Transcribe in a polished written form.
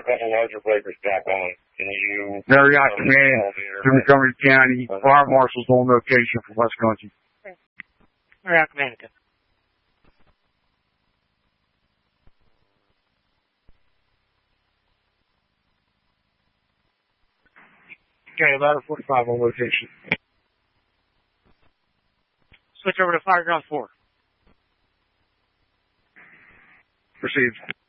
a couple larger breakers back on. Can you... Marriott Command to Montgomery County. Fire Marshal's on location for West Country. Marriott Command. Okay, ladder 45 on location. Switch over to Fire Ground 4. Received.